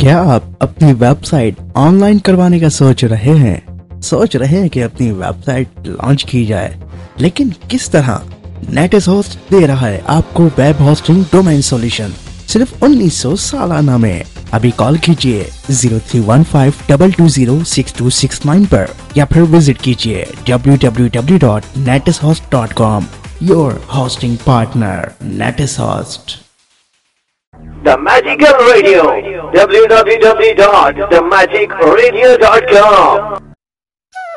क्या आप अपनी वेबसाइट ऑनलाइन करवाने का सोच रहे हैं? सोच रहे हैं कि अपनी वेबसाइट लॉन्च की जाए, लेकिन किस तरह? नेटिस होस्ट दे रहा है आपको वेब होस्टिंग डोमेन सॉल्यूशन सिर्फ 1900 सालाना में। अभी कॉल कीजिए 0315220669 पर या फिर विजिट कीजिए www.netishost.com। Your hosting partner नेटिस host. The Magical Radio, www.themagicradio.com.